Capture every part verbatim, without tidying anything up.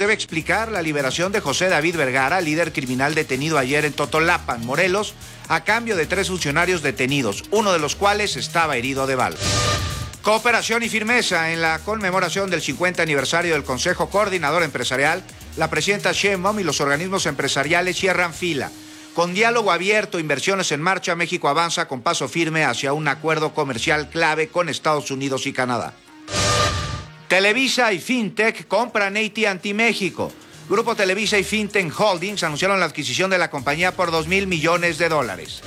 debe explicar la liberación de José David Vergara, líder criminal detenido ayer en Totolapan, Morelos, a cambio de tres funcionarios detenidos, uno de los cuales estaba herido de bala. Cooperación y firmeza en la conmemoración del cincuenta aniversario del Consejo Coordinador Empresarial. La presidenta Sheinbaum y los organismos empresariales cierran fila. Con diálogo abierto, inversiones en marcha, México avanza con paso firme hacia un acuerdo comercial clave con Estados Unidos y Canadá. Televisa y Fintech compran A T and T México. Grupo Televisa y Fintech Holdings anunciaron la adquisición de la compañía por dos mil millones de dólares.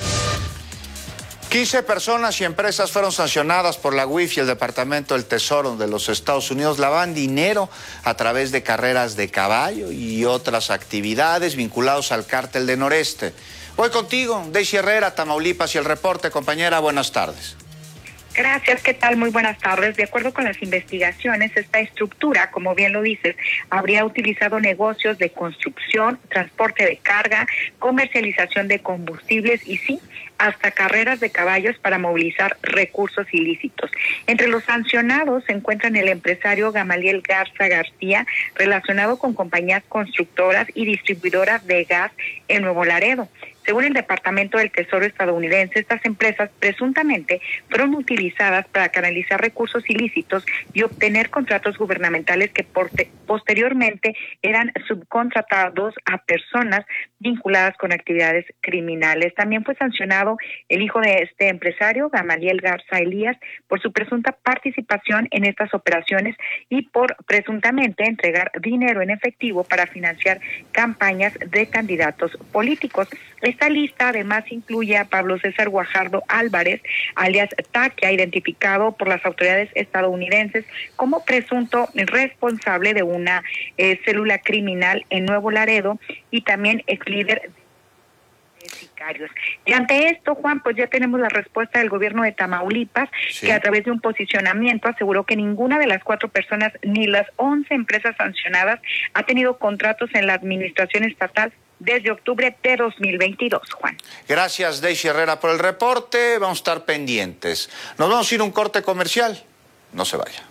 quince personas y empresas fueron sancionadas por la U I F y el Departamento del Tesoro de los Estados Unidos. Lavan dinero a través de carreras de caballo y otras actividades vinculados al cártel de Noreste. Voy contigo, Daisy Herrera, Tamaulipas, y el reporte. Compañera, buenas tardes. Gracias, ¿qué tal? Muy buenas tardes. De acuerdo con las investigaciones, esta estructura, como bien lo dices, habría utilizado negocios de construcción, transporte de carga, comercialización de combustibles y sí, hasta carreras de caballos para movilizar recursos ilícitos. Entre los sancionados se encuentran el empresario Gamaliel Garza García, relacionado con compañías constructoras y distribuidoras de gas en Nuevo Laredo. Según el Departamento del Tesoro estadounidense, estas empresas presuntamente fueron utilizadas para canalizar recursos ilícitos y obtener contratos gubernamentales que posteriormente eran subcontratados a personas vinculadas con actividades criminales. También fue sancionado el hijo de este empresario, Gamaliel Garza Elías, por su presunta participación en estas operaciones y por presuntamente entregar dinero en efectivo para financiar campañas de candidatos políticos. Esta lista además incluye a Pablo César Guajardo Álvarez, alias Taquia, identificado por las autoridades estadounidenses como presunto responsable de una eh, célula criminal en Nuevo Laredo y también ex líder de sicarios. Y ante esto, Juan, pues ya tenemos la respuesta del gobierno de Tamaulipas, sí, que a través de un posicionamiento aseguró que ninguna de las cuatro personas ni las once empresas sancionadas ha tenido contratos en la administración estatal desde octubre de dos mil veintidós, Juan. Gracias, Daisy Herrera, por el reporte. Vamos a estar pendientes. Nos vamos a ir a un corte comercial. No se vaya.